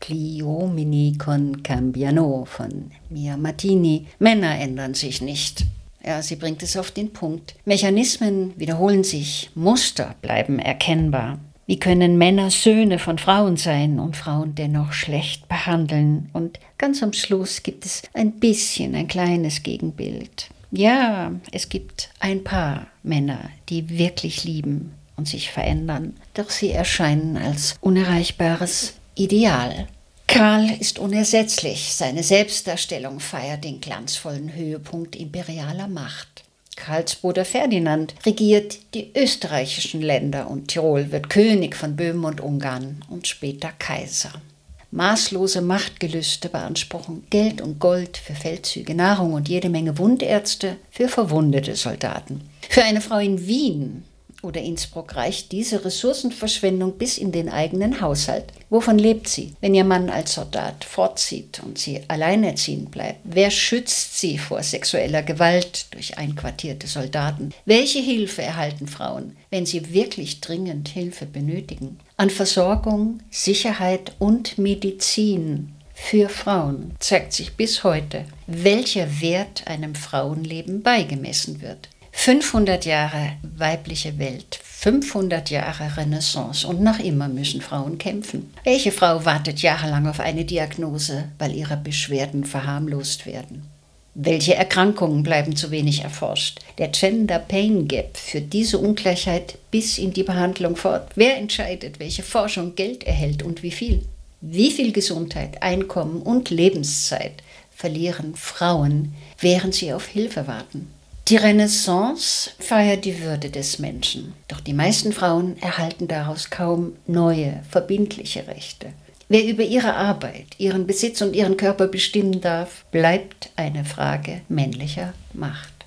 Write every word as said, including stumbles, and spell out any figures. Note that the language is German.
Gli uomini con cambiano von Mia Martini. Männer ändern sich nicht. Ja, sie bringt es auf den Punkt. Mechanismen wiederholen sich, Muster bleiben erkennbar. Wie können Männer Söhne von Frauen sein und Frauen dennoch schlecht behandeln? Und ganz am Schluss gibt es ein bisschen, ein kleines Gegenbild. Ja, es gibt ein paar Männer, die wirklich lieben und sich verändern, doch sie erscheinen als unerreichbares Ideal. Karl ist unersetzlich. Seine Selbstdarstellung feiert den glanzvollen Höhepunkt imperialer Macht. Karls Bruder Ferdinand regiert die österreichischen Länder und Tirol wird König von Böhmen und Ungarn und später Kaiser. Maßlose Machtgelüste beanspruchen Geld und Gold für Feldzüge, Nahrung und jede Menge Wundärzte für verwundete Soldaten. Für eine Frau in Wien oder Innsbruck reicht diese Ressourcenverschwendung bis in den eigenen Haushalt. Wovon lebt sie, wenn ihr Mann als Soldat fortzieht und sie alleinerziehend bleibt? Wer schützt sie vor sexueller Gewalt durch einquartierte Soldaten? Welche Hilfe erhalten Frauen, wenn sie wirklich dringend Hilfe benötigen? An Versorgung, Sicherheit und Medizin für Frauen zeigt sich bis heute, welcher Wert einem Frauenleben beigemessen wird. fünfhundert Jahre weibliche Welt, fünfhundert Jahre Renaissance und noch immer müssen Frauen kämpfen. Welche Frau wartet jahrelang auf eine Diagnose, weil ihre Beschwerden verharmlost werden? Welche Erkrankungen bleiben zu wenig erforscht? Der Gender Pain Gap führt diese Ungleichheit bis in die Behandlung fort. Wer entscheidet, welche Forschung Geld erhält und wie viel? Wie viel Gesundheit, Einkommen und Lebenszeit verlieren Frauen, während sie auf Hilfe warten? Die Renaissance feiert die Würde des Menschen, doch die meisten Frauen erhalten daraus kaum neue, verbindliche Rechte. Wer über ihre Arbeit, ihren Besitz und ihren Körper bestimmen darf, bleibt eine Frage männlicher Macht.